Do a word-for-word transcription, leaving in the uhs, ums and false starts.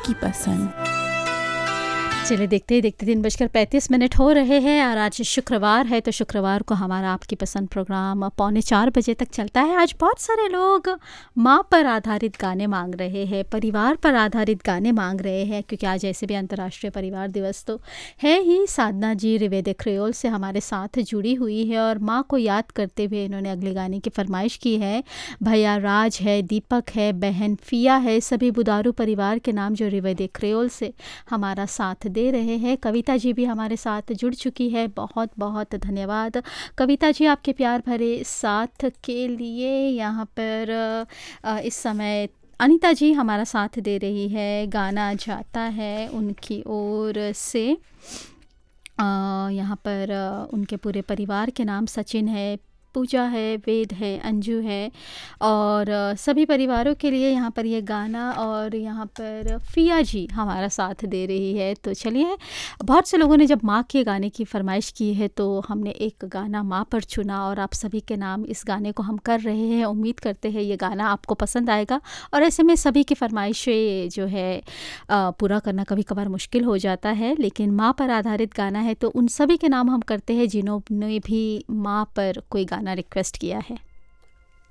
आपकी पसंद। चलिए देखते ही देखते तीन बजकर पैंतीस मिनट हो रहे हैं और आज शुक्रवार है, तो शुक्रवार को हमारा आपकी पसंद प्रोग्राम पौने चार बजे तक चलता है। आज बहुत सारे लोग माँ पर आधारित गाने मांग रहे हैं, परिवार पर आधारित गाने मांग रहे हैं, क्योंकि आज ऐसे भी अंतर्राष्ट्रीय परिवार दिवस तो है ही। साधना जी रिवेदे क्रियोल से हमारे साथ जुड़ी हुई है और माँ को याद करते हुए इन्होंने अगले गाने की फरमाइश की है। भैया राज है, दीपक है, बहन फिया है, सभी बुदारू परिवार के नाम जो रिवेदे क्रियोल से हमारा साथ दे रहे हैं। कविता जी भी हमारे साथ जुड़ चुकी है, बहुत बहुत धन्यवाद कविता जी आपके प्यार भरे साथ के लिए। यहाँ पर इस समय अनीता जी हमारा साथ दे रही है, गाना जाता है उनकी ओर से। यहाँ पर उनके पूरे परिवार के नाम सचिन है, पूजा है, वेद है, अंजू है और सभी परिवारों के लिए यहाँ पर ये गाना। और यहाँ पर फिया जी हमारा साथ दे रही है। तो चलिए, बहुत से लोगों ने जब माँ के गाने की फरमाइश की है तो हमने एक गाना माँ पर चुना और आप सभी के नाम इस गाने को हम कर रहे हैं। उम्मीद करते हैं ये गाना आपको पसंद आएगा। और ऐसे में सभी की फरमाइशें जो है पूरा करना कभी कभार मुश्किल हो जाता है, लेकिन माँ पर आधारित गाना है तो उन सभी के नाम हम करते हैं जिन्होंने भी माँ पर कोई गाना रिक्वेस्ट किया है।